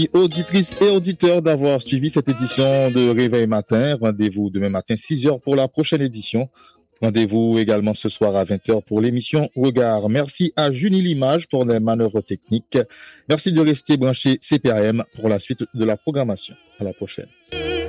Auditrices et auditeurs d'avoir suivi cette édition de Réveil Matin. Rendez-vous demain matin 6h pour la prochaine édition. Rendez-vous également ce soir à 20h pour l'émission Regard. Merci à Junie Limage pour les manœuvres techniques. Merci de rester branché CPAM pour la suite de la programmation. À la prochaine.